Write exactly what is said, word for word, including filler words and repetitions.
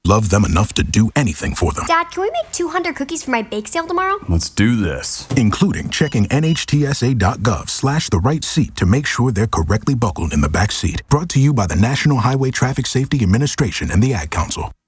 Love them enough to do anything for them. Dad, can we make two hundred cookies for my bake sale tomorrow? Let's do this. Including checking nhtsa.gov slash the right seat to make sure they're correctly buckled in the back seat. Brought to you by the National Highway Traffic Safety Administration and the Ad Council.